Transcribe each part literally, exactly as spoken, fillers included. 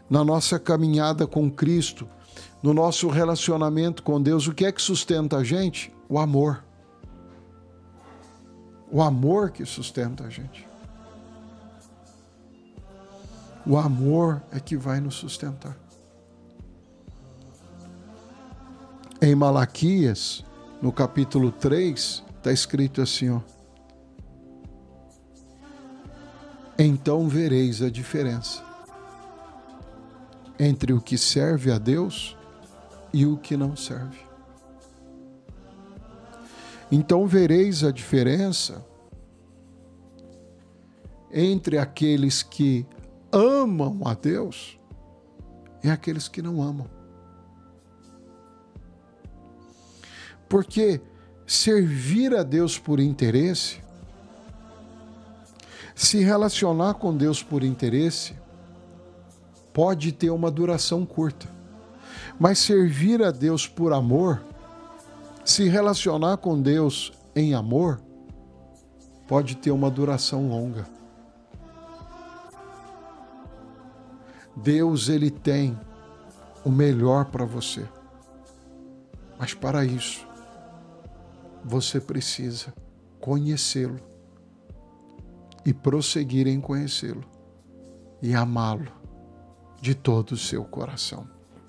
na nossa caminhada com Cristo, no nosso relacionamento com Deus, o que é que sustenta a gente? O amor. O amor que sustenta a gente. O amor é que vai nos sustentar. Em Malaquias, no capítulo três, está escrito assim, ó. Então vereis a diferença entre o que serve a Deus e o que não serve. Então vereis a diferença entre aqueles que amam a Deus e aqueles que não amam. Porque servir a Deus por interesse, se relacionar com Deus por interesse, pode ter uma duração curta. Mas servir a Deus por amor, se relacionar com Deus em amor, pode ter uma duração longa. Deus, Ele tem o melhor para você. Mas para isso, você precisa conhecê-lo e prosseguir em conhecê-lo e amá-lo de todo o seu coração.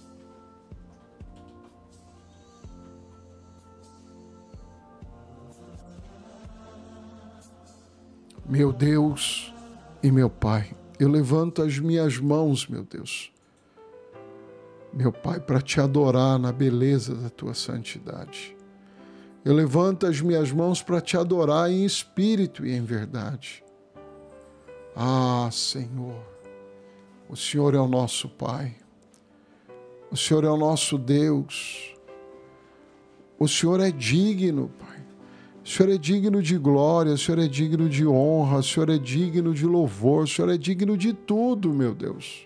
Meu Deus e meu Pai, eu levanto as minhas mãos, meu Deus, meu Pai, para te adorar na beleza da tua santidade. Eu levanto as minhas mãos para te adorar em espírito e em verdade. Ah, Senhor, o Senhor é o nosso Pai, o Senhor é o nosso Deus, o Senhor é digno, Pai, o Senhor é digno de glória, o Senhor é digno de honra, o Senhor é digno de louvor, o Senhor é digno de tudo, meu Deus.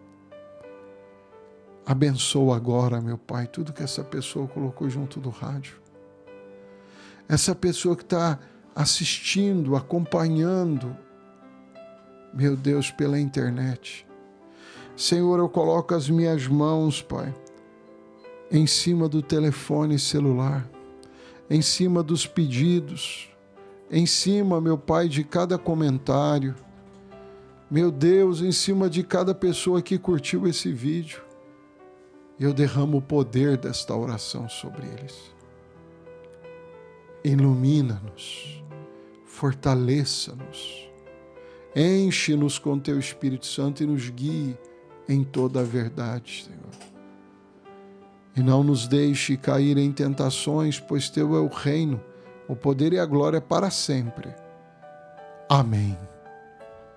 Abençoa agora, meu Pai, tudo que essa pessoa colocou junto do rádio. Essa pessoa que está assistindo, acompanhando, meu Deus, pela internet. Senhor, eu coloco as minhas mãos, Pai, em cima do telefone celular, em cima dos pedidos, em cima, meu Pai, de cada comentário. Meu Deus, em cima de cada pessoa que curtiu esse vídeo. Eu derramo o poder desta oração sobre eles. Ilumina-nos, fortaleça-nos, enche-nos com Teu Espírito Santo e nos guie em toda a verdade, Senhor. E não nos deixe cair em tentações, pois Teu é o reino, o poder e a glória para sempre. Amém.